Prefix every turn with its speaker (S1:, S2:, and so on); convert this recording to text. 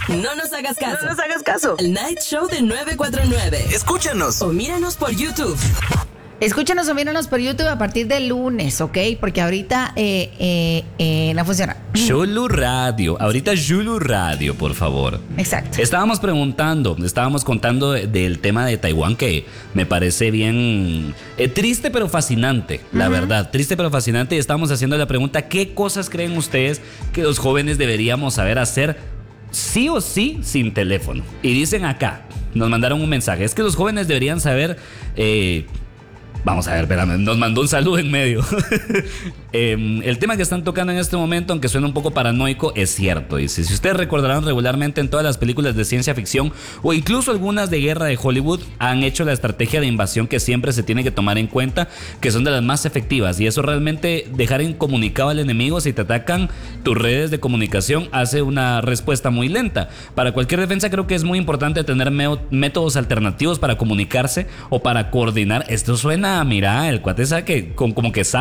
S1: No nos hagas caso.
S2: No nos hagas caso.
S1: El Night Show de 949.
S3: Escúchanos.
S1: O míranos por YouTube.
S2: Escúchanos o míranos por YouTube a partir del lunes, ¿ok? Porque ahorita no funciona.
S4: Zulu Radio. Ahorita Zulu Radio, por favor.
S2: Exacto.
S4: Estábamos contando del tema de Taiwán, que me parece bien triste pero fascinante, la verdad. Triste pero fascinante. Y estábamos haciendo la pregunta: ¿qué cosas creen ustedes que los jóvenes deberíamos saber hacer sí o sí sin teléfono? Y dicen acá, nos mandaron un mensaje: es que los jóvenes deberían saber... Vamos a ver, espérame, nos mandó un saludo en medio. El tema que están tocando en este momento, aunque suena un poco paranoico, es cierto. Y si ustedes recordarán, regularmente en todas las películas de ciencia ficción o incluso algunas de guerra de Hollywood han hecho la estrategia de invasión que siempre se tiene que tomar en cuenta, que son de las más efectivas. Y eso realmente, dejar incomunicado al enemigo si te atacan tus redes de comunicación, hace una respuesta muy lenta. Para cualquier defensa creo que es muy importante tener métodos alternativos para comunicarse o para coordinar. Esto suena, mira, el cuate sabe que como que sabe